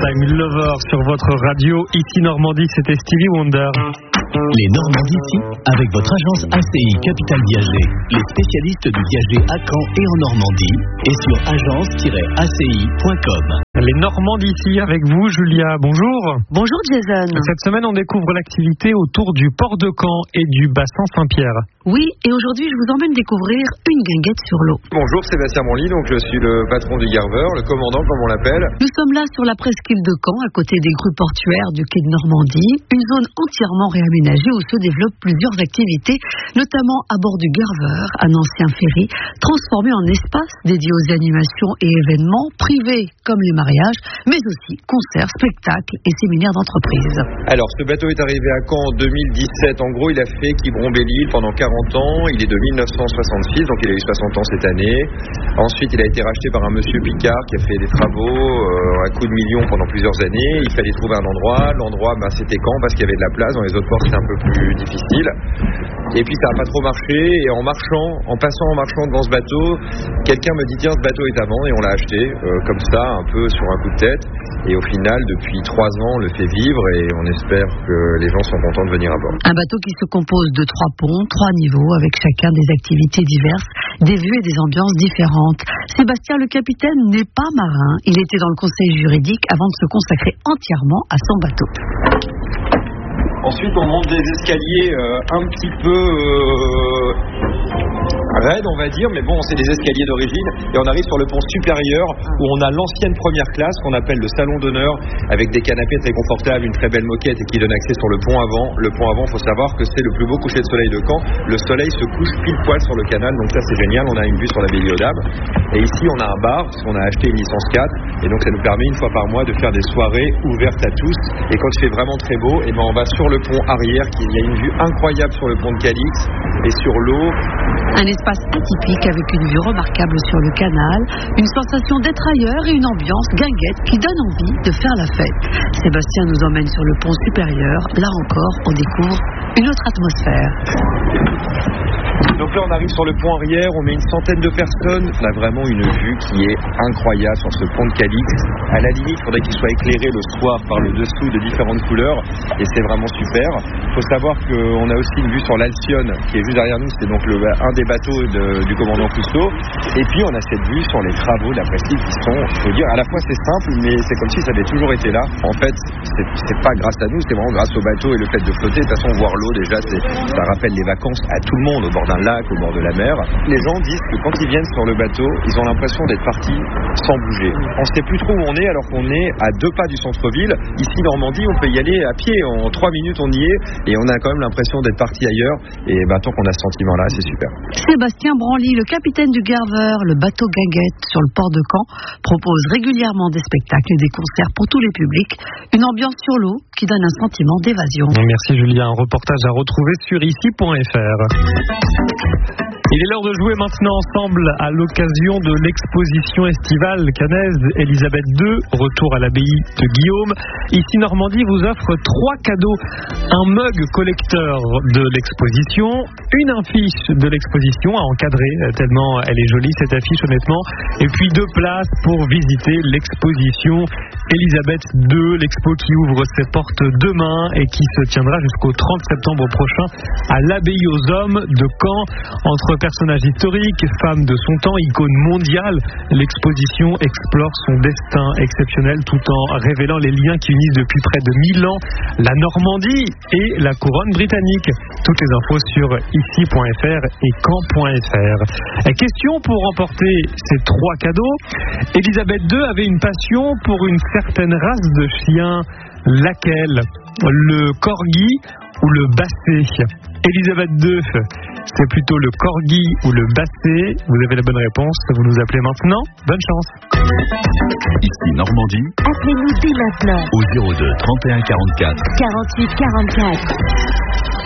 Summertime Lover sur votre radio. Ici Normandie, c'était Stevie Wonder. Les Normands d'ici, avec votre agence ACI Capital Viager, les spécialistes du viager à Caen et en Normandie, et sur agence-aci.com. Les Normands d'ici avec vous, Julia. Bonjour. Bonjour Jason. Cette semaine, on découvre l'activité autour du port de Caen et du bassin Saint-Pierre. Oui, et aujourd'hui, je vous emmène découvrir une guinguette sur l'eau. Bonjour, Sébastien Monly, donc je suis le patron du Garveur, le commandant comme on l'appelle. Nous sommes là sur la presqu'île de Caen, à côté des grues portuaires du quai de Normandie, une zone entièrement réaménagée où se développent plusieurs activités, notamment à bord du Garveur, un ancien ferry, transformé en espace dédié aux animations et événements privés comme les mariages, mais aussi concerts, spectacles et séminaires d'entreprise. Alors, ce bateau est arrivé à Caen en 2017. En gros, il a fait Quiberon-Belle-Île pendant 40 ans. Il est de 1966, donc il a eu 60 ans cette année. Ensuite, il a été racheté par un monsieur Picard qui a fait des travaux à coups de millions pendant plusieurs années. Il fallait trouver un endroit. L'endroit, c'était Caen parce qu'il y avait de la place. Dans les autres ports, c'était un peu plus difficile. Et puis, ça n'a pas trop marché. Et en marchant devant ce bateau, quelqu'un me dit tiens, ce bateau est à vendre, et on l'a acheté comme ça, un peu sur un coup de tête. Et au final, depuis 3 ans, on le fait vivre et on espère que les gens sont contents de venir à bord. Un bateau qui se compose de 3 ponts, 3 niveaux, avec chacun des activités diverses, des vues et des ambiances différentes. Sébastien, le capitaine, n'est pas marin. Il était dans le conseil juridique avant de se consacrer entièrement à son bateau. Ensuite, on monte des escaliers un petit peu raides, on va dire, mais bon, c'est des escaliers d'origine, et on arrive sur le pont supérieur où on a l'ancienne première classe qu'on appelle le salon d'honneur, avec des canapés très confortables, une très belle moquette et qui donne accès sur le pont avant. Le pont avant, il faut savoir que c'est le plus beau coucher de soleil de Caen. Le soleil se couche pile poil sur le canal, donc ça c'est génial. On a une vue sur la baie d'Iodame. Et ici, on a un bar, parce qu'on a acheté une licence 4, et donc ça nous permet une fois par mois de faire des soirées ouvertes à tous. Et quand il fait vraiment très beau, on va sur le pont arrière, il y a une vue incroyable sur le pont de Calix et sur l'eau. Un espace atypique avec une vue remarquable sur le canal, une sensation d'être ailleurs et une ambiance guinguette qui donne envie de faire la fête. Sébastien nous emmène sur le pont supérieur. Là encore, on découvre une autre atmosphère. Donc là, on arrive sur le pont arrière, on met une centaine de personnes. On a vraiment une vue qui est incroyable sur ce pont de Calix. À la limite, il faudrait qu'il soit éclairé le soir par le dessous de différentes couleurs, et c'est vraiment super. Il faut savoir qu'on a aussi une vue sur l'Alcyone, qui est juste derrière nous. C'est donc un des bateaux du commandant Cousteau. Et puis, on a cette vue sur les travaux de la presqu'île qui sont, il faut dire, à la fois c'est simple, mais c'est comme si ça avait toujours été là. En fait, c'est pas grâce à nous, c'est vraiment grâce au bateau et le fait de flotter. De toute façon, voir l'eau, déjà, ça rappelle les vacances à tout le monde, au bord d'un lac, au bord de la mer. Les gens disent que quand ils viennent sur le bateau, ils ont l'impression d'être partis sans bouger. On ne sait plus trop où on est, alors qu'on est à 2 pas du centre-ville. Ici, Normandie, on peut y aller à pied. En 3 minutes, on y est, et on a quand même l'impression d'être parti ailleurs. Et tant qu'on a ce sentiment-là, c'est super. Sébastien Branly, le capitaine du Garveur, le bateau guinguette sur le port de Caen, propose régulièrement des spectacles et des concerts pour tous les publics. Une ambiance sur l'eau qui donne un sentiment d'évasion. Merci Julia, un reportage à retrouver sur ici.fr. Il est l'heure de jouer maintenant ensemble à l'occasion de l'exposition estivale cannaise Elisabeth II, retour à l'abbaye de Guillaume. Ici Normandie vous offre 3 cadeaux: un mug collecteur de l'exposition, une affiche de l'exposition à encadrer, tellement elle est jolie cette affiche honnêtement, et puis 2 places pour visiter l'exposition Elisabeth II, l'expo qui ouvre ses portes demain et qui se tiendra jusqu'au 30 septembre prochain à l'abbaye aux Hommes de Caen. Entre personnages historiques, femmes de son temps, icônes mondiales, l'exposition explore son destin exceptionnel tout en révélant les liens qui unissent depuis près de 1000 ans la Normandie et la couronne britannique. Toutes les infos sur ici.fr et caen.fr. Question pour remporter ces 3 cadeaux. Elisabeth II avait une passion pour une certaine race de chiens. Laquelle? Le corgi ou le basset? Elisabeth II, c'est plutôt le corgi ou le basset? Vous avez la bonne réponse, vous nous appelez maintenant. Bonne chance. Ici Normandie. Appelez-nous dès maintenant Au 02 31 44 48 44.